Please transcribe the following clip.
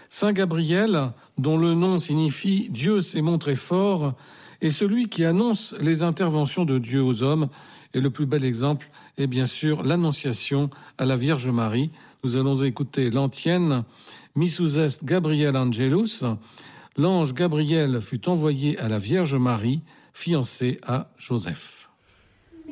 Saint Gabriel, dont le nom signifie « Dieu s'est montré fort », est celui qui annonce les interventions de Dieu aux hommes. Et le plus bel exemple est bien sûr l'Annonciation à la Vierge Marie. Nous allons écouter l'antienne « Missus est Gabriel Angelus ». L'ange Gabriel fut envoyé à la Vierge Marie, fiancée à Joseph.